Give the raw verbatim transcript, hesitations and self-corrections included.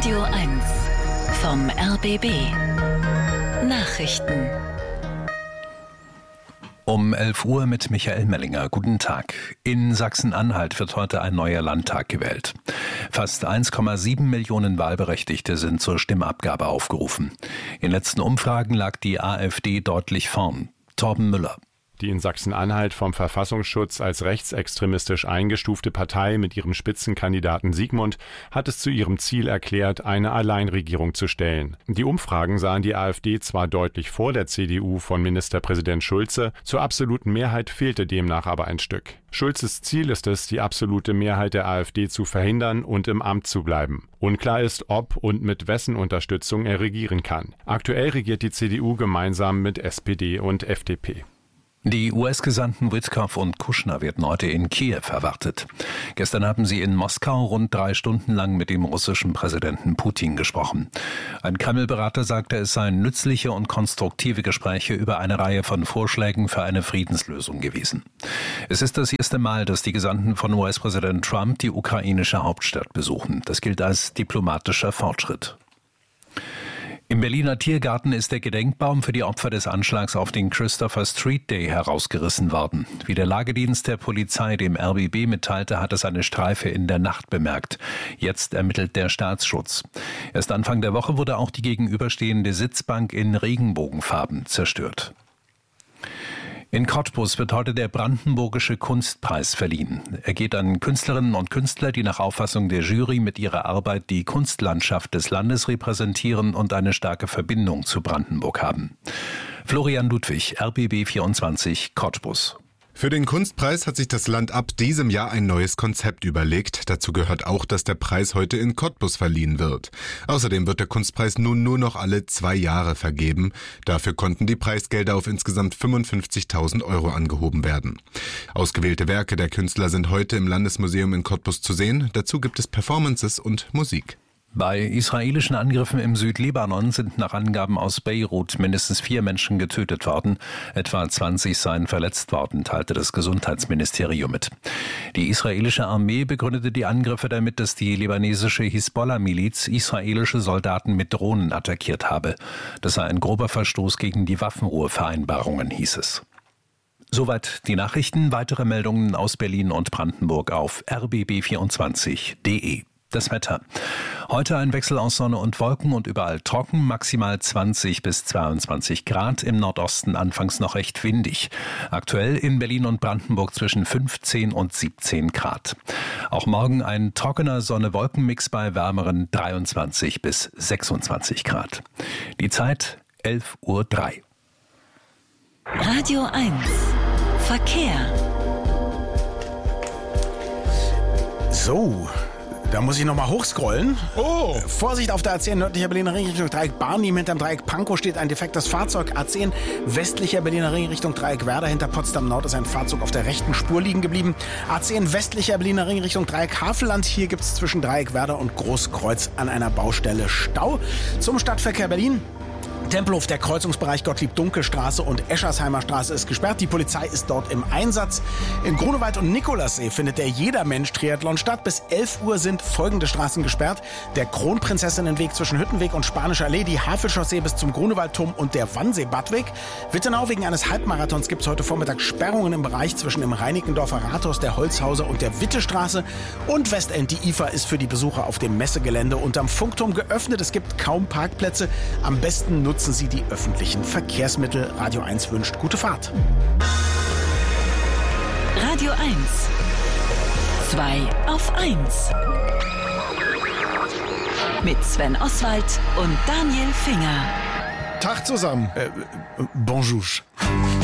Radio eins vom R B B. Nachrichten. Um elf Uhr mit Michael Mellinger. Guten Tag. In Sachsen-Anhalt wird heute ein neuer Landtag gewählt. Fast eins Komma sieben Millionen Wahlberechtigte sind zur Stimmabgabe aufgerufen. In letzten Umfragen lag die AfD deutlich vorn. Torben Müller. Die in Sachsen-Anhalt vom Verfassungsschutz als rechtsextremistisch eingestufte Partei mit ihrem Spitzenkandidaten Sigmund hat es zu ihrem Ziel erklärt, eine Alleinregierung zu stellen. Die Umfragen sahen die AfD zwar deutlich vor der C D U von Ministerpräsident Schulze, zur absoluten Mehrheit fehlte demnach aber ein Stück. Schulzes Ziel ist es, die absolute Mehrheit der AfD zu verhindern und im Amt zu bleiben. Unklar ist, ob und mit wessen Unterstützung er regieren kann. Aktuell regiert die C D U gemeinsam mit S P D und F D P. Die U S-Gesandten Witkoff und Kushner werden heute in Kiew erwartet. Gestern haben sie in Moskau rund drei Stunden lang mit dem russischen Präsidenten Putin gesprochen. Ein Kreml-Berater sagte, es seien nützliche und konstruktive Gespräche über eine Reihe von Vorschlägen für eine Friedenslösung gewesen. Es ist das erste Mal, dass die Gesandten von U S-Präsident Trump die ukrainische Hauptstadt besuchen. Das gilt als diplomatischer Fortschritt. Im Berliner Tiergarten ist der Gedenkbaum für die Opfer des Anschlags auf den Christopher Street Day herausgerissen worden. Wie der Lagedienst der Polizei dem R B B mitteilte, hat es eine Streife in der Nacht bemerkt. Jetzt ermittelt der Staatsschutz. Erst Anfang der Woche wurde auch die gegenüberstehende Sitzbank in Regenbogenfarben zerstört. In Cottbus wird heute der Brandenburgische Kunstpreis verliehen. Er geht an Künstlerinnen und Künstler, die nach Auffassung der Jury mit ihrer Arbeit die Kunstlandschaft des Landes repräsentieren und eine starke Verbindung zu Brandenburg haben. Florian Ludwig, R B B vierundzwanzig, Cottbus. Für den Kunstpreis hat sich das Land ab diesem Jahr ein neues Konzept überlegt. Dazu gehört auch, dass der Preis heute in Cottbus verliehen wird. Außerdem wird der Kunstpreis nun nur noch alle zwei Jahre vergeben. Dafür konnten die Preisgelder auf insgesamt fünfundfünfzigtausend Euro angehoben werden. Ausgewählte Werke der Künstler sind heute im Landesmuseum in Cottbus zu sehen. Dazu gibt es Performances und Musik. Bei israelischen Angriffen im Südlibanon sind nach Angaben aus Beirut mindestens vier Menschen getötet worden. Etwa zwanzig seien verletzt worden, teilte das Gesundheitsministerium mit. Die israelische Armee begründete die Angriffe damit, dass die libanesische Hisbollah-Miliz israelische Soldaten mit Drohnen attackiert habe. Das sei ein grober Verstoß gegen die Waffenruhevereinbarungen, hieß es. Soweit die Nachrichten. Weitere Meldungen aus Berlin und Brandenburg auf r b b vierundzwanzig punkt d e. Das Wetter. Heute ein Wechsel aus Sonne und Wolken und überall trocken, maximal zwanzig bis zweiundzwanzig Grad, im Nordosten anfangs noch recht windig. Aktuell in Berlin und Brandenburg zwischen fünfzehn und siebzehn Grad. Auch morgen ein trockener Sonne-Wolken-Mix bei wärmeren dreiundzwanzig bis sechsundzwanzig Grad. Die Zeit elf Uhr drei. Radio eins Verkehr. So. Da muss ich nochmal hochscrollen. Oh! Vorsicht auf der A zehn nördlicher Berliner Ring Richtung Dreieck Barnim. Hinterm Dreieck Pankow steht ein defektes Fahrzeug. A zehn westlicher Berliner Ring Richtung Dreieck Werder. Hinter Potsdam Nord ist ein Fahrzeug auf der rechten Spur liegen geblieben. A zehn westlicher Berliner Ring Richtung Dreieck Havelland. Hier gibt es zwischen Dreieck Werder und Großkreuz an einer Baustelle Stau. Zum Stadtverkehr Berlin. Tempelhof, der Kreuzungsbereich Gottlieb-Dunkel-Straße und Eschersheimer Straße ist gesperrt. Die Polizei ist dort im Einsatz. In Grunewald und Nikolassee findet der Jedermensch-Triathlon statt. Bis elf Uhr sind folgende Straßen gesperrt. Der Kronprinzessinnenweg zwischen Hüttenweg und Spanische Allee, die Havelchaussee bis zum Grunewaldturm und der Wannsee-Badweg. Wittenau, wegen eines Halbmarathons gibt es heute Vormittag Sperrungen im Bereich zwischen dem Reinickendorfer Rathaus, der Holzhauser und der Wittestraße. Und Westend, die I F A, ist für die Besucher auf dem Messegelände unterm Funkturm geöffnet. Es gibt kaum Parkplätze. Am besten nutzen Sie die öffentlichen Verkehrsmittel. Radio eins wünscht gute Fahrt. Radio eins. zwei auf eins. Mit Sven Oswald und Daniel Finger. Tag zusammen. Äh, bonjour.